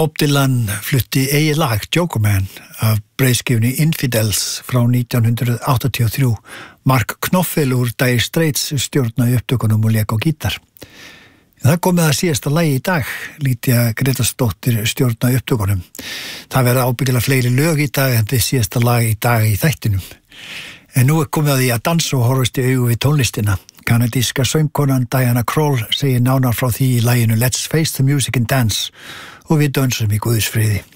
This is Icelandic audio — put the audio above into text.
Bob Dylan flutti eigið lag Jokerman af breiðskifni Infidels frá 1983. Mark Knopfler úr Dire Straits stjórnaði upptökunum og lék á gítar. Það komið að síðasta lagi í dag, Lydía Grétarsdóttir stjórnaði upptökunum. Það verða ábyggilega fleiri lög í dag en þið síðasta lag í dag í þættinum. En nú komið að því að dansa og horfast í augu við tónlistina. Kanadíska söngkonan Diana Krall segir nánar frá því í laginu Let's Face the Music and Dance og við dönsum í Guðs friði.